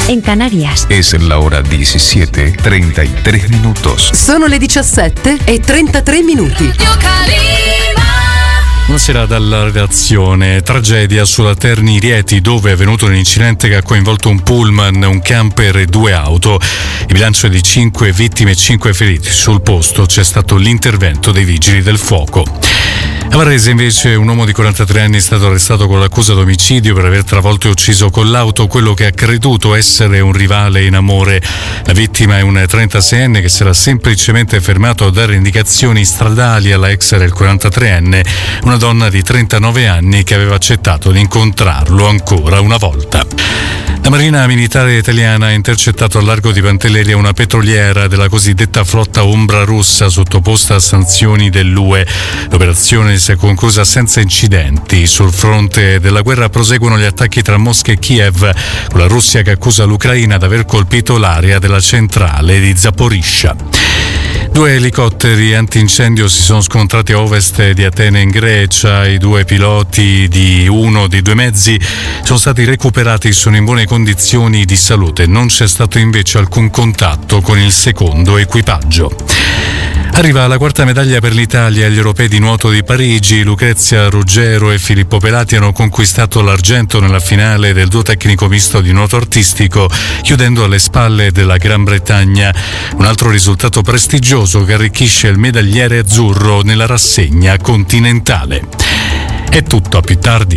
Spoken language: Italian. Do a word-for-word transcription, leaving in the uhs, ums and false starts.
en Canarias. Es la hora diecisiete treinta y tres minutos. Sono le diciassette e trentatré minuti. Buonasera dalla redazione. Tragedia sulla Terni Rieti, dove è avvenuto un incidente che ha coinvolto un pullman, un camper e due auto. Il bilancio è di cinque vittime e cinque feriti. Sul posto c'è stato l'intervento dei vigili del fuoco. A Varese invece un uomo di quarantatré anni è stato arrestato con l'accusa d'omicidio per aver travolto e ucciso con l'auto quello che ha creduto essere un rivale in amore. La vittima è un trentaseienne che si era semplicemente fermato a dare indicazioni stradali alla ex del quarantatreenne, una donna di trentanove anni che aveva accettato di incontrarlo ancora una volta. La Marina Militare Italiana ha intercettato al largo di Pantelleria una petroliera della cosiddetta flotta ombra russa sottoposta a sanzioni dell'U E. L'operazione si è conclusa senza incidenti. Sul fronte della guerra proseguono gli attacchi tra Mosca e Kiev, con la Russia che accusa l'Ucraina di aver colpito l'area della centrale di Zaporizhzhia. Due elicotteri antincendio si sono scontrati a ovest di Atene in Grecia. I due piloti di uno dei due mezzi sono stati recuperati e sono in buone condizioni di salute. Non c'è stato invece alcun contatto con il secondo equipaggio. Arriva la quarta medaglia per l'Italia agli europei di nuoto di Parigi. Lucrezia Ruggero e Filippo Pelati hanno conquistato l'argento nella finale del duo tecnico misto di nuoto artistico, chiudendo alle spalle della Gran Bretagna. Un altro risultato prestigioso che arricchisce il medagliere azzurro nella rassegna continentale. È tutto, a più tardi.